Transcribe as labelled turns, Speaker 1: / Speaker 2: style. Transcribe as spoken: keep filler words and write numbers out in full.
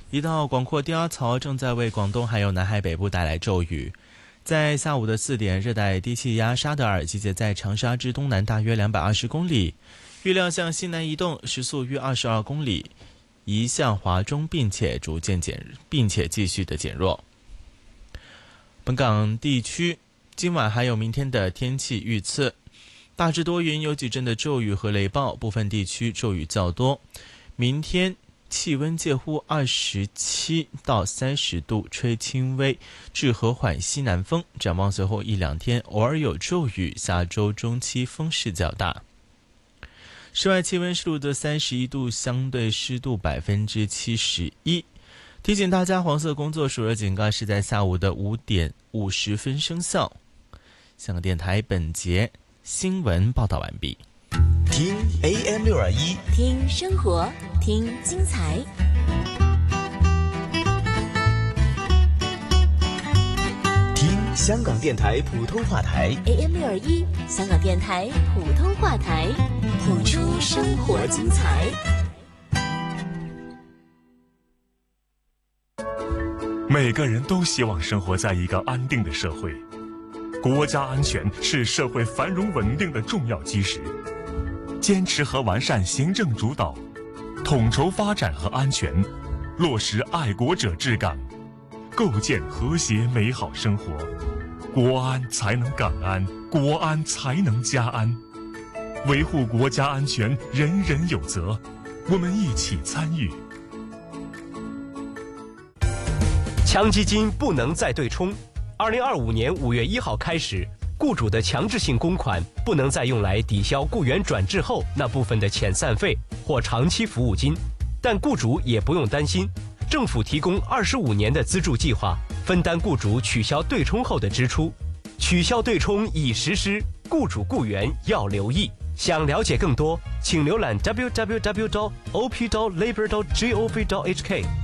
Speaker 1: 一道广阔低压槽正在为广东还有南海北部带来骤雨。在下午的四点，热带低气压沙德尔集结在长沙之东南大约两百二十公里，预料向西南移动，时速约二十二公里，移向华中，并且逐渐减，并且继续的减弱。本港地区今晚还有明天的天气预测，大致多云，有几阵的骤雨和雷暴，部分地区骤雨较多。明天气温介乎二十七到三十度，吹轻微至和缓西南风。展望随后一两天偶尔有骤雨，下周中期风势较大。室外气温是录得三十一度，相对湿度百分之七十一。提醒大家，黄色工作暑热警告是在下午的五点五十分生效。香港电台本节新闻报道完毕。
Speaker 2: 听 A M 六二一，
Speaker 3: 听生活，听精彩。
Speaker 2: 听香港电台普通话台
Speaker 3: A M 六二一，香港电台普通话台，谱出生活精彩。
Speaker 4: 每个人都希望生活在一个安定的社会，国家安全是社会繁荣稳定的重要基石。坚持和完善行政主导，统筹发展和安全，落实爱国者治港，构建和谐美好生活。国安才能港安，国安才能家安。维护国家安全，人人有责，我们一起参与。
Speaker 5: 强基金不能再对冲。二零二五年五月一号开始，雇主的强制性公款不能再用来抵消雇员转制后那部分的遣散费或长期服务金，但雇主也不用担心，政府提供二十五年的资助计划，分担雇主取消对冲后的支出。取消对冲已实施，雇主雇员要留意。想了解更多，请浏览 double-u double-u double-u dot o p dot labor dot gov dot h k。